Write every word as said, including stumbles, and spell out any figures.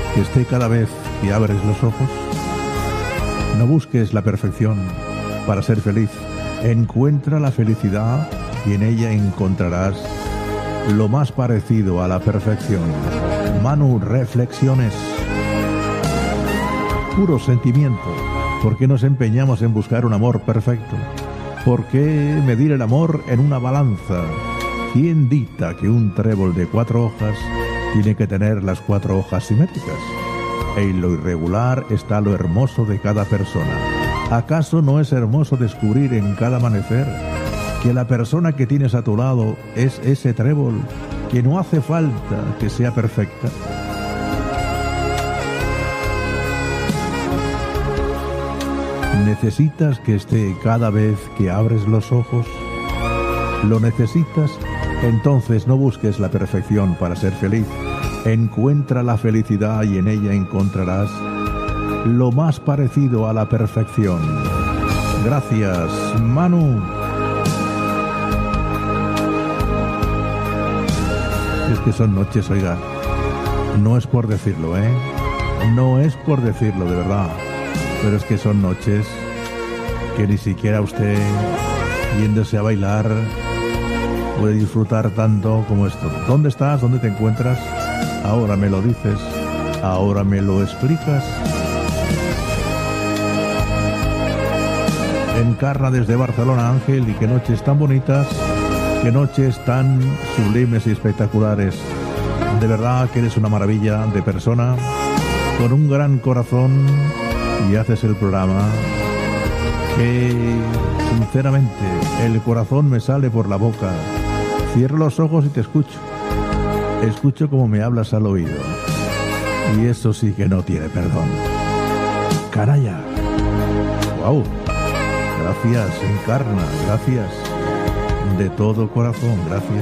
que esté cada vez que abres los ojos. No busques la perfección para ser feliz. Encuentra la felicidad y en ella encontrarás lo más parecido a la perfección. Manu, reflexiones. Puro sentimiento. ¿Por qué nos empeñamos en buscar un amor perfecto? ¿Por qué medir el amor en una balanza? ¿Quién dicta que un trébol de cuatro hojas tiene que tener las cuatro hojas simétricas? En lo irregular está lo hermoso de cada persona. ¿Acaso no es hermoso descubrir en cada amanecer que la persona que tienes a tu lado es ese trébol, que no hace falta que sea perfecta? ¿Necesitas que esté cada vez que abres los ojos? ¿Lo necesitas? Entonces no busques la perfección para ser feliz. Encuentra la felicidad y en ella encontrarás lo más parecido a la perfección. Gracias, Manu. Es que son noches, oiga. No es por decirlo, ¿eh? No es por decirlo, de verdad. Pero es que son noches que ni siquiera usted, yéndose a bailar, puede disfrutar tanto como esto. ¿Dónde estás? ¿Dónde te encuentras? Ahora me lo dices. Ahora me lo explicas. Encarna desde Barcelona, Ángel, y qué noches tan bonitas, qué noches tan sublimes y espectaculares. De verdad que eres una maravilla de persona, con un gran corazón, y haces el programa que, sinceramente, el corazón me sale por la boca. Cierro los ojos y te escucho. Escucho como me hablas al oído. Y eso sí que no tiene perdón. Canalla. Wow. Gracias, Encarna. Gracias. De todo corazón. Gracias.